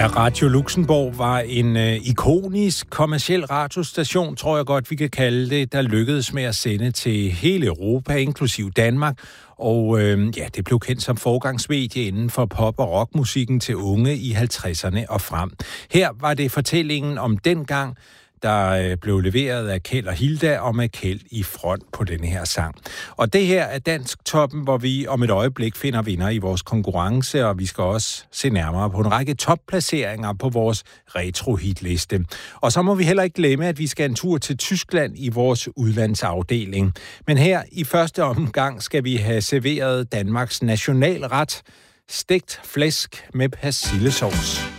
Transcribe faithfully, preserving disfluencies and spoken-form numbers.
Ja, Radio Luxembourg var en øh, ikonisk kommerciel radiostation, tror jeg godt, vi kan kalde det, der lykkedes med at sende til hele Europa, inklusiv Danmark. Og øh, ja, det blev kendt som forgangsmedie inden for pop- og rockmusikken til unge i halvtredserne og frem. Her var det fortællingen om dengang, der blev leveret af Kjeld og Hilda, og med Kjeld i front på denne her sang. Og det her er Dansk Toppen, hvor vi om et øjeblik finder vinder i vores konkurrence, og vi skal også se nærmere på en række topplaceringer på vores retro-hitliste. Og så må vi heller ikke glemme, at vi skal en tur til Tyskland i vores udlandsafdeling. Men her i første omgang skal vi have serveret Danmarks nationalret, stegt flæsk med persillesauce.